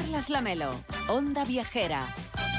Carlas Lamelo, Onda Viajera.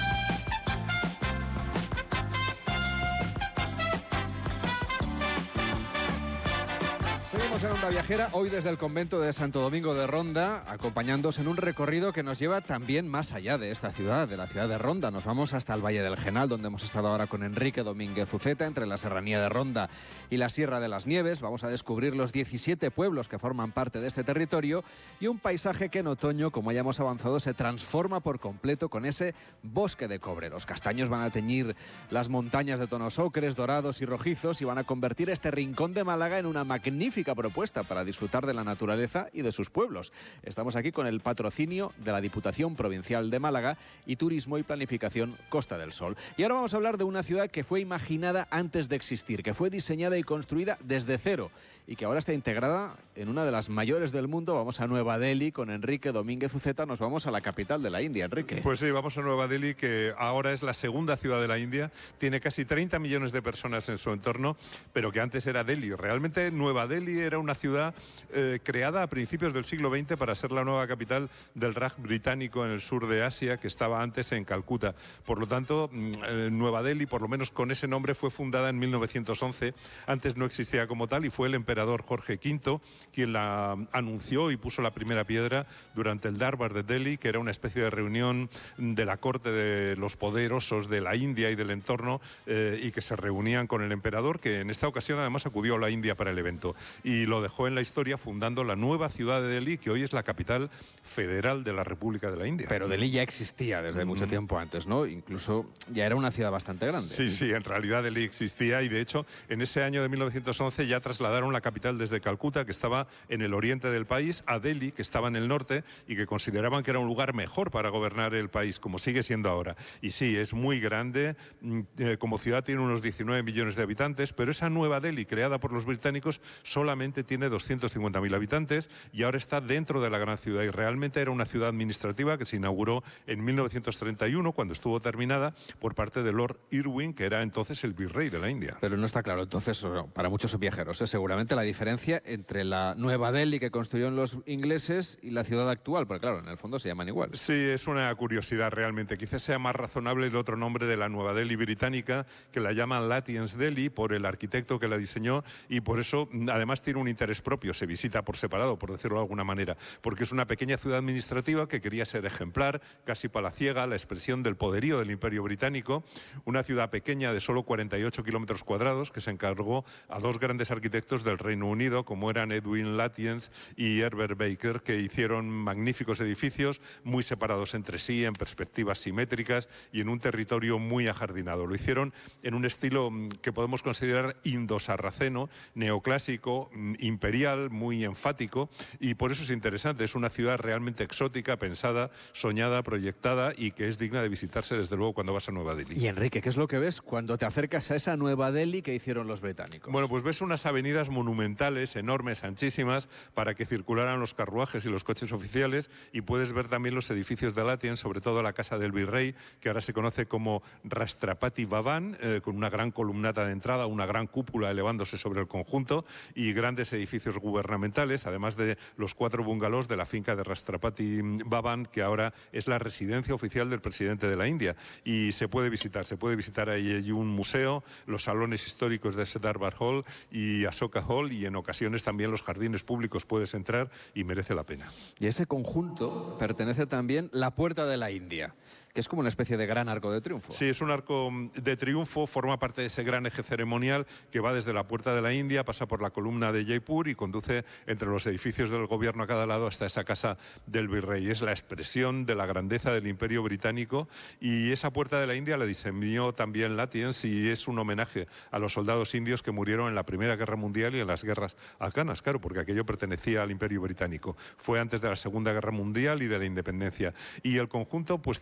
Seguimos en Onda Viajera, hoy desde el convento de Santo Domingo de Ronda, acompañándoos en un recorrido que nos lleva también más allá de esta ciudad, de la ciudad de Ronda. Nos vamos hasta el Valle del Genal, donde hemos estado ahora con Enrique Domínguez Uceta, entre la Serranía de Ronda y la Sierra de las Nieves. Vamos a descubrir los 17 pueblos que forman parte de este territorio y un paisaje que en otoño, como ya hemos avanzado, se transforma por completo con ese bosque de cobre. Los castaños van a teñir las montañas de tonos ocres, dorados y rojizos y van a convertir este rincón de Málaga en una magnífica propuesta para disfrutar de la naturaleza y de sus pueblos. Estamos aquí con el patrocinio de la Diputación Provincial de Málaga y Turismo y Planificación Costa del Sol. Y ahora vamos a hablar de una ciudad que fue imaginada antes de existir, que fue diseñada y construida desde cero y que ahora está integrada en una de las mayores del mundo. Vamos a Nueva Delhi con Enrique Domínguez Uceta. Nos vamos a la capital de la India, Enrique. Pues sí, vamos a Nueva Delhi, que ahora es la segunda ciudad de la India. Tiene casi 30 millones de personas en su entorno, pero que antes era Delhi. Realmente Nueva Delhi era una ciudad creada a principios del siglo XX para ser la nueva capital del Raj británico en el sur de Asia, que estaba antes en Calcuta. Por lo tanto, Nueva Delhi, por lo menos con ese nombre, fue fundada en 1911. Antes no existía como tal y fue el emperador Jorge V quien la anunció y puso la primera piedra durante el Darbar de Delhi, que era una especie de reunión de la corte de los poderosos de la India y del entorno, y que se reunían con el emperador, que en esta ocasión además acudió a la India para el evento. Y lo dejó en la historia fundando la nueva ciudad de Delhi, que hoy es la capital federal de la República de la India. Pero Delhi ya existía desde mucho tiempo antes, ¿no? Incluso ya era una ciudad bastante grande. Sí, en realidad Delhi existía y de hecho en ese año de 1911 ya trasladaron la capital desde Calcuta, que estaba en el oriente del país, a Delhi, que estaba en el norte y que consideraban que era un lugar mejor para gobernar el país, como sigue siendo ahora. Y sí, es muy grande, como ciudad tiene unos 19 millones de habitantes, pero esa Nueva Delhi, creada por los británicos, solamente tiene 250.000 habitantes y ahora está dentro de la gran ciudad. Y realmente era una ciudad administrativa que se inauguró en 1931, cuando estuvo terminada, por parte de Lord Irwin, que era entonces el virrey de la India. Pero no está claro, entonces, para muchos viajeros, seguramente la diferencia entre la Nueva Delhi que construyeron los ingleses y la ciudad actual, porque claro, en el fondo se llaman igual. Sí, es una curiosidad realmente. Quizás sea más razonable el otro nombre de la Nueva Delhi británica, que la llaman Lutyens Delhi, por el arquitecto que la diseñó, y por eso además tiene un interés propio, se visita por separado, por decirlo de alguna manera, porque es una pequeña ciudad administrativa que quería ser ejemplar, casi palaciega, la expresión del poderío del Imperio Británico, una ciudad pequeña de solo 48 kilómetros cuadrados que se encargó a dos grandes arquitectos del Reino Unido, como eran Edwin Lutyens y Herbert Baker, que hicieron magníficos edificios muy separados entre sí, en perspectivas simétricas y en un territorio muy ajardinado. Lo hicieron en un estilo que podemos considerar indosarraceno, neoclásico, imperial, muy enfático, y por eso es interesante. Es una ciudad realmente exótica, pensada, soñada, proyectada y que es digna de visitarse desde luego cuando vas a Nueva Delhi. Y Enrique, ¿qué es lo que ves cuando te acercas a esa Nueva Delhi que hicieron los británicos? Bueno, pues ves unas avenidas monumentales, enormes, anchísimas, para que circularan los carruajes y los coches oficiales, y puedes ver también los edificios de Lutyens, sobre todo la casa del virrey, que ahora se conoce como Rashtrapati Bhavan, con una gran columnata de entrada, una gran cúpula elevándose sobre el conjunto y grandes edificios gubernamentales, además de los 4 bungalows de la finca de Rashtrapati Bhavan, que ahora es la residencia oficial del presidente de la India. Y se puede visitar ahí. Hay un museo, los salones históricos de ese Darbar Hall y Ashoka Hall, y en ocasiones también los jardines públicos puedes entrar y merece la pena. Y a ese conjunto pertenece también la Puerta de la India, que es como una especie de gran arco de triunfo. Sí, es un arco de triunfo, forma parte de ese gran eje ceremonial que va desde la Puerta de la India, pasa por la columna de Jaipur y conduce entre los edificios del gobierno a cada lado hasta esa casa del virrey. Es la expresión de la grandeza del Imperio Británico, y esa Puerta de la India la diseñó también Lutyens, y es un homenaje a los soldados indios que murieron en la Primera Guerra Mundial y en las guerras afganas, claro, porque aquello pertenecía al Imperio Británico. Fue antes de la Segunda Guerra Mundial y de la independencia. Y el conjunto pues tiene un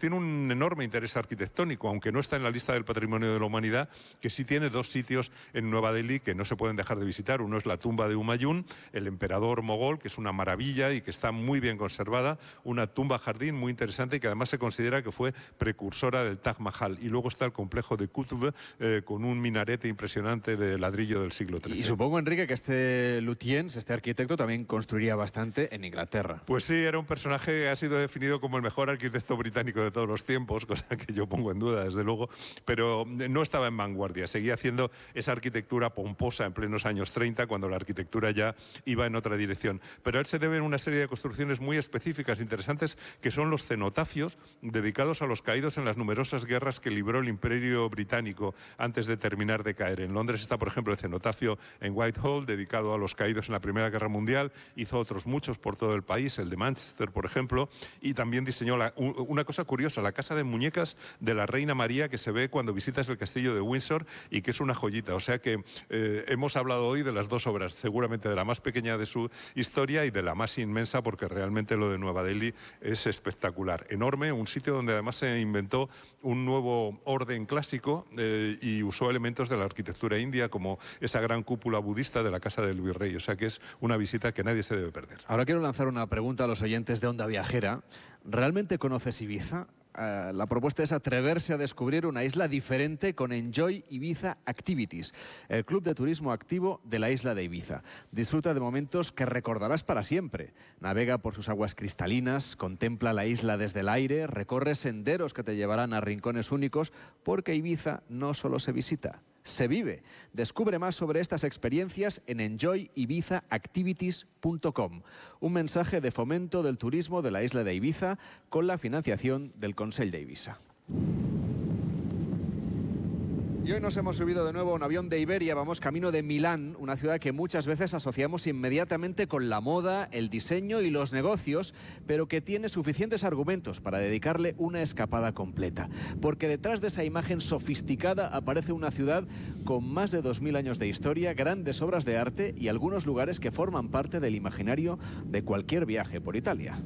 un enorme interés arquitectónico, aunque no está en la lista del Patrimonio de la Humanidad, que sí tiene 2 sitios en Nueva Delhi que no se pueden dejar de visitar. Uno es la tumba de Humayun, el emperador mogol, que es una maravilla y que está muy bien conservada, una tumba jardín muy interesante y que además se considera que fue precursora del Taj Mahal. Y luego está el complejo de Qutb, con un minarete impresionante de ladrillo del siglo XIII. Y supongo, Enrique, que este Lutyens, este arquitecto, también construiría bastante en Inglaterra. Pues sí, era un personaje que ha sido definido como el mejor arquitecto británico de todos los tiempos, cosa que yo pongo en duda, desde luego, pero no estaba en vanguardia, seguía haciendo esa arquitectura pomposa en plenos años 30, cuando la arquitectura ya iba en otra dirección. Pero a él se deben una serie de construcciones muy específicas, interesantes, que son los cenotafios dedicados a los caídos en las numerosas guerras que libró el Imperio Británico antes de terminar de caer. En Londres está, por ejemplo, el cenotafio en Whitehall, dedicado a los caídos en la Primera Guerra Mundial. Hizo otros muchos por todo el país, el de Manchester, por ejemplo, y también diseñó una cosa curiosa, la casa de muñecas de la Reina María, que se ve cuando visitas el castillo de Windsor y que es una joyita. O sea que hemos hablado hoy de las 2 obras, seguramente de la más pequeña de su historia y de la más inmensa, porque realmente lo de Nueva Delhi es espectacular. Enorme, un sitio donde además se inventó un nuevo orden clásico y usó elementos de la arquitectura india, como esa gran cúpula budista de la casa del virrey. O sea que es una visita que nadie se debe perder. Ahora quiero lanzar una pregunta a los oyentes de Onda Viajera. ¿Realmente conoces Ibiza? La propuesta es atreverse a descubrir una isla diferente con Enjoy Ibiza Activities, el club de turismo activo de la isla de Ibiza. Disfruta de momentos que recordarás para siempre. Navega por sus aguas cristalinas, contempla la isla desde el aire, recorre senderos que te llevarán a rincones únicos, porque Ibiza no solo se visita, se vive. Descubre más sobre estas experiencias en enjoyibizaactivities.com. Un mensaje de fomento del turismo de la isla de Ibiza con la financiación del Consell d'Eivissa. Y hoy nos hemos subido de nuevo a un avión de Iberia, vamos camino de Milán, una ciudad que muchas veces asociamos inmediatamente con la moda, el diseño y los negocios, pero que tiene suficientes argumentos para dedicarle una escapada completa. Porque detrás de esa imagen sofisticada aparece una ciudad con más de 2000 años de historia, grandes obras de arte y algunos lugares que forman parte del imaginario de cualquier viaje por Italia.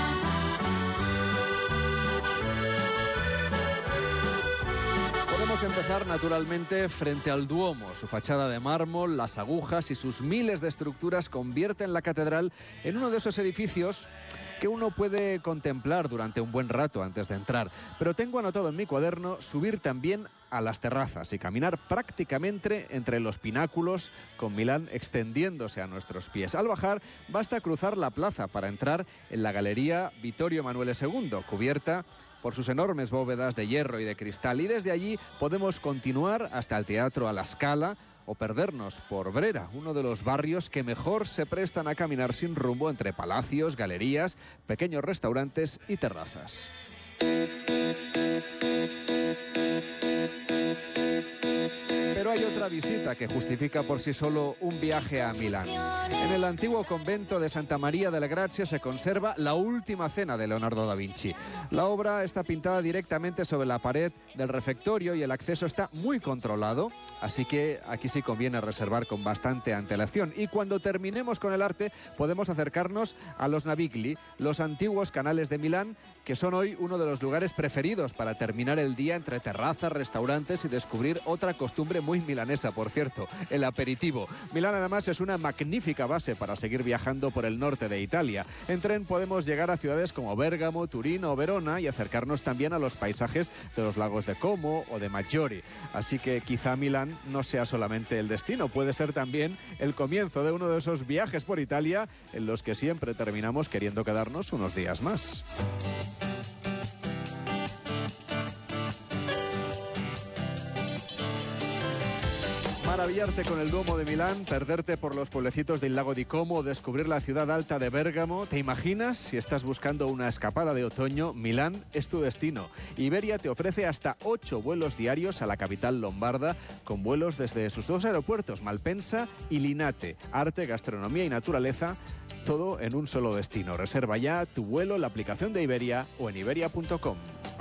Podemos empezar naturalmente frente al Duomo. Su fachada de mármol, las agujas y sus miles de estructuras convierten la catedral en uno de esos edificios que uno puede contemplar durante un buen rato antes de entrar. Pero tengo anotado en mi cuaderno subir también a las terrazas y caminar prácticamente entre los pináculos, con Milán extendiéndose a nuestros pies. Al bajar, basta cruzar la plaza para entrar en la Galería Vittorio Emanuele II, cubierta por sus enormes bóvedas de hierro y de cristal. Y desde allí podemos continuar hasta el Teatro alla Scala o perdernos por Brera, uno de los barrios que mejor se prestan a caminar sin rumbo entre palacios, galerías, pequeños restaurantes y terrazas. Pero hay otra visita que justifica por sí solo un viaje a Milán. En el antiguo convento de Santa María delle Grazie se conserva La Última Cena de Leonardo da Vinci. La obra está pintada directamente sobre la pared del refectorio y el acceso está muy controlado, así que aquí sí conviene reservar con bastante antelación. Y cuando terminemos con el arte, podemos acercarnos a los Navigli, los antiguos canales de Milán, que son hoy uno de los lugares preferidos para terminar el día entre terrazas, restaurantes y descubrir otra costumbre muy milanesa, por cierto, el aperitivo. Milán además es una magnífica base para seguir viajando por el norte de Italia. En tren podemos llegar a ciudades como Bérgamo, Turín o Verona y acercarnos también a los paisajes de los lagos de Como o de Maggiore. Así que quizá Milán no sea solamente el destino, puede ser también el comienzo de uno de esos viajes por Italia en los que siempre terminamos queriendo quedarnos unos días más. Maravillarte con el Duomo de Milán, perderte por los pueblecitos del lago di Como, descubrir la ciudad alta de Bérgamo. ¿Te imaginas? Si estás buscando una escapada de otoño, Milán es tu destino. Iberia te ofrece hasta 8 vuelos diarios a la capital lombarda, con vuelos desde sus 2 aeropuertos, Malpensa y Linate. Arte, gastronomía y naturaleza, todo en un solo destino. Reserva ya tu vuelo en la aplicación de Iberia o en iberia.com.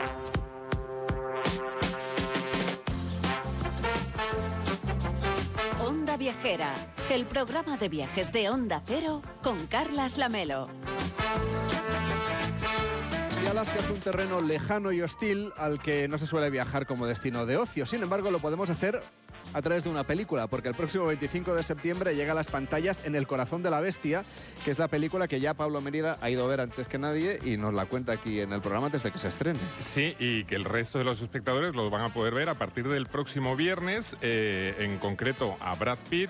Onda Viajera, el programa de viajes de Onda Cero con Carlas Lamelo. Y Alaska es un terreno lejano y hostil al que no se suele viajar como destino de ocio. Sin embargo, lo podemos hacer a través de una película, porque el próximo 25 de septiembre llega a las pantallas En el corazón de la bestia, que es la película que ya Pablo Mérida ha ido a ver antes que nadie y nos la cuenta aquí en el programa antes de que se estrene. Sí, y que el resto de los espectadores los van a poder ver a partir del próximo viernes, en concreto a Brad Pitt,